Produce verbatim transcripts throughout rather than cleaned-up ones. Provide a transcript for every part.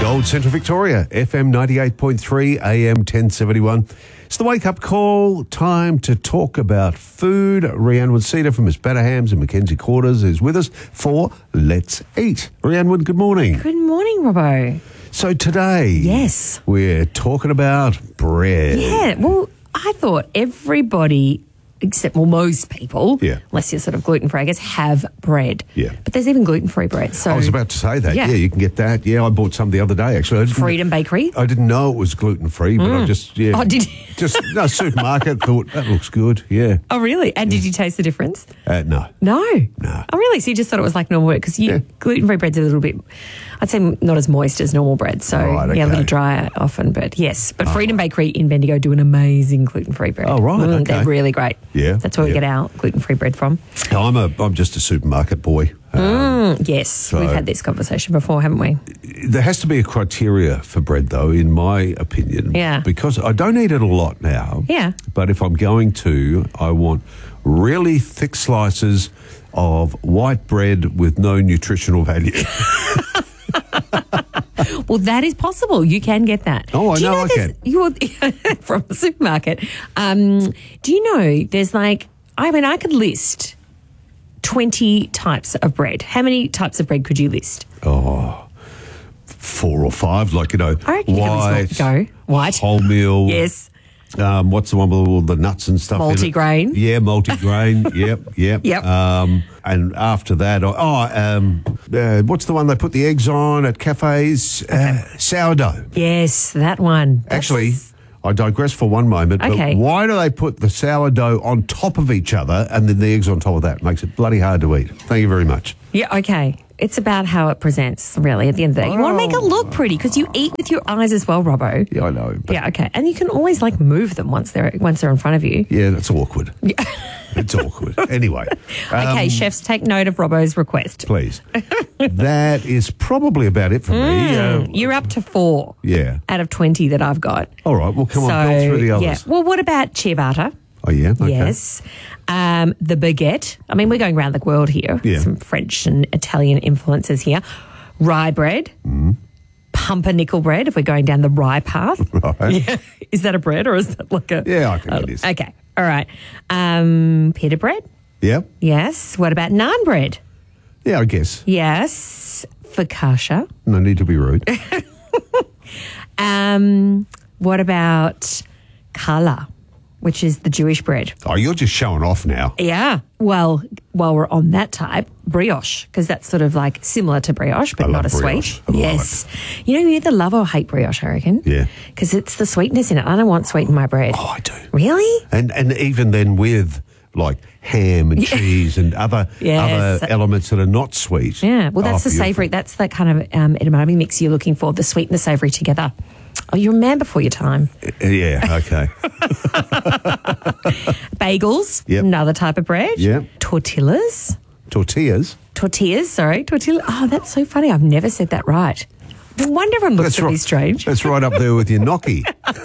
Gold Central Victoria, F M ninety-eight point three, A M ten seventy-one. It's the wake-up call. Time to talk about food. Rhiannon Wood-Cedar from Miss Batterhams and Mackenzie Quarters is with us for Let's Eat. Rhiannon Wood, good morning. Good morning, Robbo. So today, yes, we're talking about bread. Yeah, well, I thought everybody, except, well, most people, yeah. unless you're sort of gluten-free, I guess, have bread. Yeah. But there's even gluten-free bread. So I was about to say that. Yeah. Yeah, you can get that. Yeah, I bought some the other day, actually. I didn't- Freedom Bakery. I didn't know it was gluten-free, but I just, yeah. Oh, did you? Just, no, supermarket, thought, that looks good, yeah. Oh, really? And did you taste the difference? Uh, no. No. No. Oh, really? So you just thought it was like normal bread? Because Yeah. gluten-free bread's a little bit, I'd say not as moist as normal bread. So, Right, yeah, a okay. little drier often. But yes, but Freedom Bakery in Bendigo do an amazing gluten-free bread. Oh, right, okay. They're really great. Yeah, That's where we yeah. get our gluten-free bread from. I'm a, I'm just a supermarket boy. Um, Mm, yes, we've had this conversation before, haven't we? There has to be a criteria for bread, though, in my opinion. Yeah. Because I don't eat it a lot now. Yeah. But if I'm going to, I want really thick slices of white bread with no nutritional value. Well, that is possible. You can get that. Oh, I Do you know I there's- can. You're from the supermarket. Um, do you know there's like, I mean, I could list twenty types of bread. How many types of bread could you list? Oh, four or five, like, you know, I reckon you can white, list all- go. White. wholemeal. Yes. Um, what's the one with all the nuts and stuff in it? Multigrain. Yeah, multigrain. yep, yep. Yep. Um, and after that, oh, um, uh, what's the one they put the eggs on at cafes? Uh, sourdough. Yes, that one. That's Actually, s- I digress for one moment. Okay. But why do they put the sourdough on top of each other and then the eggs on top of that? It makes it bloody hard to eat. Thank you very much. yeah, okay. It's about how it presents, really, at the end of the day. You want to make it look pretty because you eat with your eyes as well, Robbo. Yeah, I know. But Yeah, okay. And you can always, like, move them once they're once they're in front of you. yeah, that's awkward. It's awkward. Anyway. Okay, um, chefs, take note of Robbo's request. Please. That is probably about it for me. Uh, You're up to four yeah. out of twenty that I've got. All right. Well, come so, on. Go through the others. yeah. Well, what about ciabatta? Oh, yeah? Okay. Yes. Um, the baguette. I mean, we're going around the world here. Yeah. Some French and Italian influences here. Rye bread. Mm. Pumpernickel bread, if we're going down the rye path. Right. Yeah. Is that a bread or is that like a... Yeah, I think uh, it is. Okay. All right. Um, pita bread. Yep. Yes. What about naan bread? Yeah, I guess. Yes. Focaccia. No need to be rude. Um, what about challah, which is the Jewish bread? Oh, you're just showing off now. Yeah. Well, while we're on that type, brioche, because that's sort of like similar to brioche, but I not love a brioche. sweet. I love Yes. You know, you either love or hate brioche, I reckon. Yeah. Because it's the sweetness in it. I don't want sweet in my bread. Oh, I do. Really? And and even then with like ham and cheese and other Yes. other elements that are not sweet. Yeah. Well, that's Oh, the beautiful. savoury. That's the kind of um, edamame mix you're looking for, the sweet and the savoury together. Oh, you're a man before your time. Uh, Yeah, okay. Bagels, Yep. another type of bread. Yep. Tortillas. Tortillas. Tortillas, sorry. Tortilla. Oh, that's so funny. I've never said that right. No wonder everyone looks That's at right. me strange. That's right up there with your gnocchi.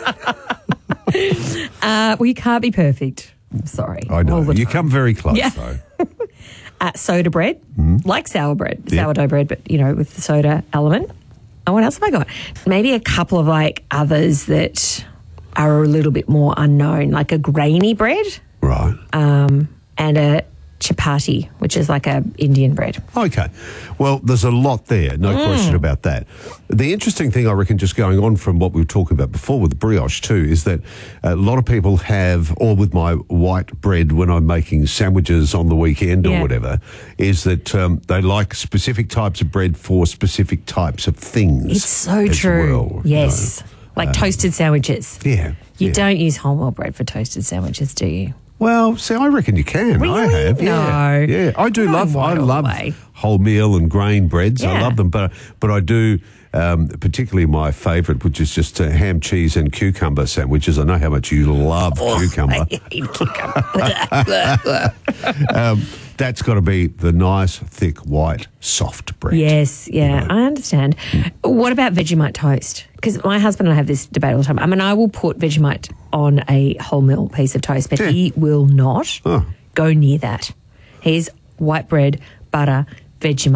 Uh, well, you can't be perfect. I'm sorry. I know. All the You time. come very close, Yeah. though. Uh, soda bread, like sour bread, Yeah. sourdough bread, but, you know, with the soda element. Oh, what else have I got? Maybe a couple of, like, others that are a little bit more unknown, like a grainy bread Right. um, and a chapati, which is like a Indian bread. Okay. Well, there's a lot there, no Mm. question about that. The interesting thing, I reckon, just going on from what we were talking about before with the brioche too, is that a lot of people have, or with my white bread when I'm making sandwiches on the weekend or Yeah. whatever, is that um, they like specific types of bread for specific types of things. It's so as true. well, you Yes. know. Like toasted sandwiches. Yeah. You yeah. don't use wholemeal bread for toasted sandwiches, do you? Well, see, I reckon you can. I Really? have. Yeah. No. Yeah. I do Come love. on, I all love the way. wholemeal and grain breads. I Yeah. love them, but but I do. Um, particularly my favourite, which is just uh, ham, cheese, and cucumber sandwiches. I know how much you love cucumber. I hate cucumber. Um, that's got to be the nice, thick, white, soft bread. Yes, yeah, You know? I understand. What about Vegemite toast? Because my husband and I have this debate all the time. I mean, I will put Vegemite on a wholemeal piece of toast, but Yeah. he will not Oh. go near that. He's white bread, butter, Vegemite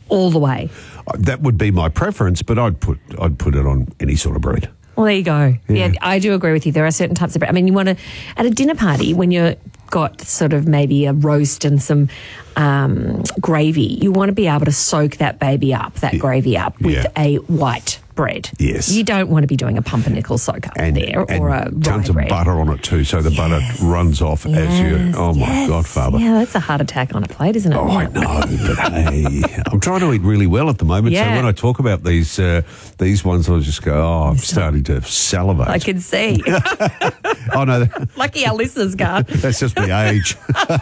all the way. That would be my preference, but I'd put I'd put it on any sort of bread. Well, there you go. Yeah. Yeah, I do agree with you. There are certain types of bread. I mean, you want to, at a dinner party, when you've got sort of maybe a roast and some um, gravy, you want to be able to soak that baby up, that Yeah. gravy up, with Yeah. a white bread. Yes. You don't want to be doing a pumpernickel soak up And, there and or a tons rye of bread. butter on it too, so the Yes. butter runs off as you. Yes, Oh my yes. God, Father! Yeah, that's a heart attack on a plate, isn't it? Oh, I know, but hey, I'm trying to eat really well at the moment. So Yeah. when I talk about these uh, these ones, I just go, oh, I'm starting to salivate. I can see. Oh no, Lucky our listeners can't. that's just my age.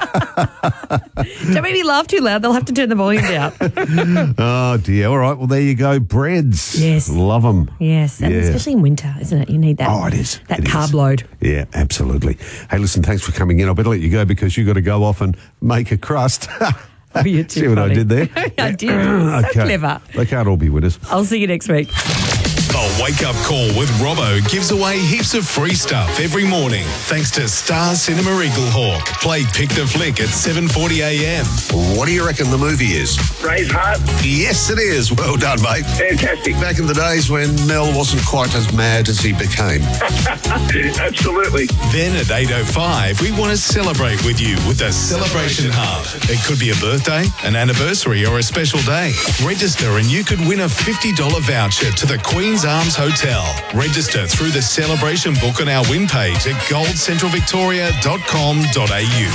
Don't make me laugh too loud. They'll have to turn the volume down. Oh dear. All right. Well, there you go. Breads. Yes. Love them. Yes, and Yeah. especially in winter, isn't it? You need that. Oh, it is. That It carb is. load. Yeah, absolutely. Hey, listen, thanks for coming in. I better let you go because you've got to go off and make a crust. Oh, you're too See what I funny. did there? I did. So clever. They can't all be winners. I'll see you next week. The Wake Up Call with Robbo gives away heaps of free stuff every morning thanks to Star Cinema Eaglehawk. Play Pick the Flick at seven forty a m. What do you reckon the movie is? Braveheart. Yes, it is. Well done, mate. Fantastic. Back in the days when Mel wasn't quite as mad as he became. Absolutely. Then at eight oh five, we want to celebrate with you with the Celebration Hub. It could be a birthday, an anniversary, or a special day. Register and you could win a fifty dollars voucher to the Queen's Arms Hotel. Register through the celebration book on our win page at gold central victoria dot com dot a u.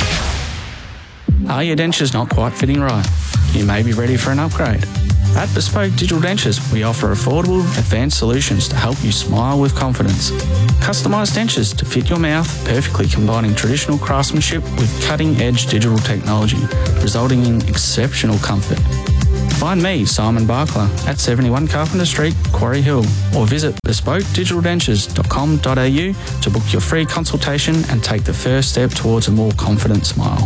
Are your dentures not quite fitting right? You may be ready for an upgrade. At Bespoke Digital Dentures, we offer affordable, advanced solutions to help you smile with confidence. Customised dentures to fit your mouth, perfectly combining traditional craftsmanship with cutting-edge digital technology, resulting in exceptional comfort. Find me, Simon Barkler, at seventy-one Carpenter Street, Quarry Hill, or visit bespoke digital dentures dot com dot a u to book your free consultation and take the first step towards a more confident smile.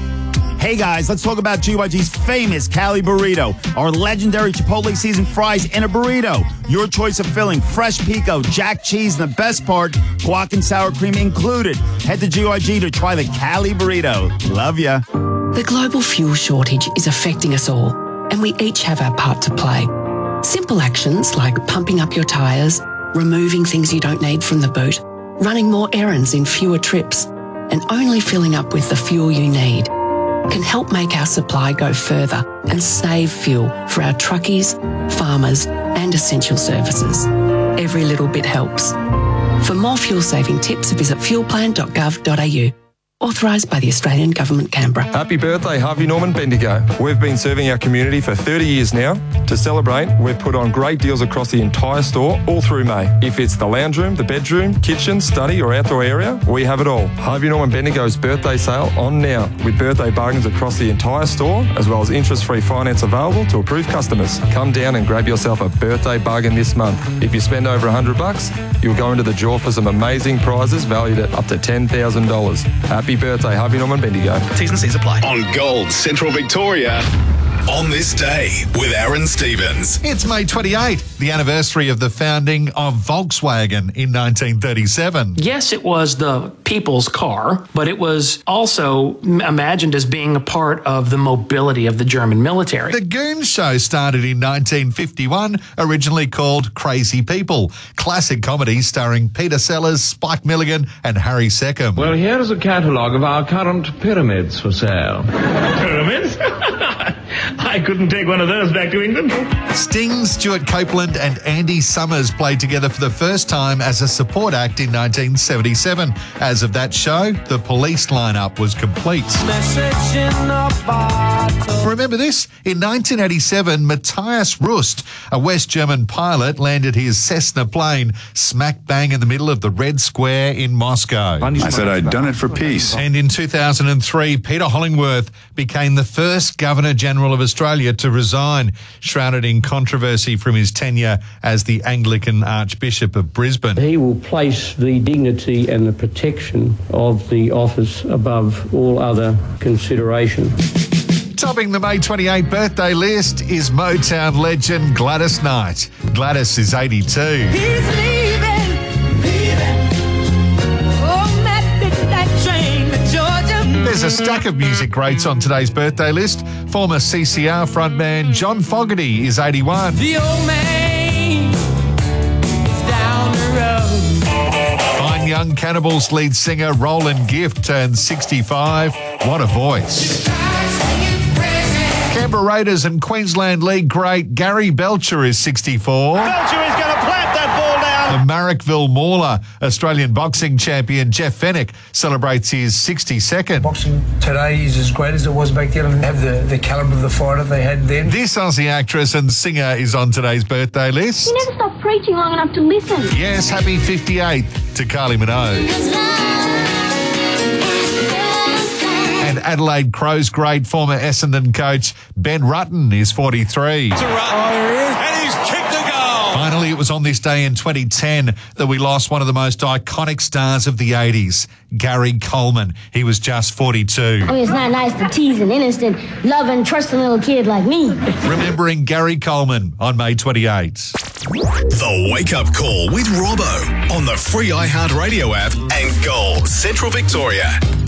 Hey guys, let's talk about G Y G's famous Cali Burrito, our legendary Chipotle seasoned fries in a burrito. Your choice of filling, fresh pico, jack cheese, and the best part, guac and sour cream included. Head to G Y G to try the Cali Burrito. Love ya. The global fuel shortage is affecting us all, and we each have our part to play. Simple actions like pumping up your tyres, removing things you don't need from the boot, running more errands in fewer trips, and only filling up with the fuel you need can help make our supply go further and save fuel for our truckies, farmers, and essential services. Every little bit helps. For more fuel-saving tips, visit fuel plan dot gov dot a u. Authorised by the Australian Government, Canberra. Happy birthday, Harvey Norman Bendigo. We've been serving our community for thirty years now. To celebrate, we've put on great deals across the entire store all through May. If it's the lounge room, the bedroom, kitchen, study or outdoor area, we have it all. Harvey Norman Bendigo's birthday sale on now with birthday bargains across the entire store as well as interest-free finance available to approved customers. Come down and grab yourself a birthday bargain this month. If you spend over one hundred bucks, you'll go into the draw for some amazing prizes valued at up to ten thousand dollars. Happy birthday, Harvey Norman Bendigo. T's and C's apply. On Gold Central Victoria. On this day with Aaron Stevens. It's May twenty-eighth, the anniversary of the founding of Volkswagen in nineteen thirty-seven. Yes, it was the people's car, but it was also imagined as being a part of the mobility of the German military. The Goon Show started in nineteen fifty-one, originally called Crazy People. Classic comedy starring Peter Sellers, Spike Milligan and Harry Seckham. Well, here's a catalogue of our current pyramids for sale. Pyramids? I couldn't take one of those back to England. Sting, Stuart Copeland and Andy Summers played together for the first time as a support act in nineteen seventy-seven. As of that show, the Police lineup was complete. Remember this? In nineteen eighty-seven, Matthias Rust, a West German pilot, landed his Cessna plane smack bang in the middle of the Red Square in Moscow. I said I'd done it for peace. And in two thousand three, Peter Hollingworth became the first Governor-General of Australia to resign, shrouded in controversy from his tenure as the Anglican Archbishop of Brisbane. He will place the dignity and the protection of the office above all other consideration. Topping the May twenty-eighth birthday list is Motown legend Gladys Knight. Gladys is eighty-two. He's leaving, leaving. Oh, that midnight train to Georgia. There's There's a stack of music greats on today's birthday list. Former C C R frontman John Fogerty is eighty-one. The old man is down the road. Fine Young Cannibals lead singer Roland Gift turns sixty-five. What a voice. Canberra Raiders and Queensland League great Gary Belcher is sixty-four. Belcher is going to plant that ball down. The Marrickville Mauler Australian boxing champion Jeff Fennick celebrates his sixty-second. Boxing today is as great as it was back then. It doesn't have the, the calibre of the fighter they had then. This Aussie actress and singer is on today's birthday list. You never stop preaching long enough to listen. Yes, happy fifty-eighth to Kylie Minogue. And Adelaide Crows great former Essendon coach Ben Rutten is forty-three. To Rutten. Oh, there he is. And he's kicked the goal. Finally, it was on this day in twenty ten that we lost one of the most iconic stars of the eighties, Gary Coleman. He was just forty-two. I mean, it's not nice to tease an innocent, loving, trusting little kid like me. Remembering Gary Coleman on May twenty-eighth. The Wake Up Call with Robbo on the free iHeartRadio app and Gold Central Victoria.